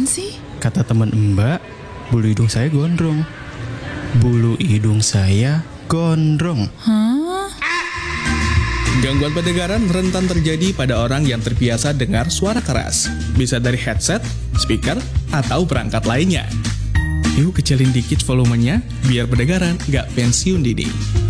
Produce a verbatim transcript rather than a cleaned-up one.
apaan sih? Kata teman Mbak, bulu hidung saya gondrong. Bulu hidung saya gondrong. Hah? Gangguan pendengaran rentan terjadi pada orang yang terbiasa dengar suara keras. Bisa dari headset, speaker, atau perangkat lainnya. Yuk kecilin dikit volumenya, biar pendengaran nggak pensiun dini.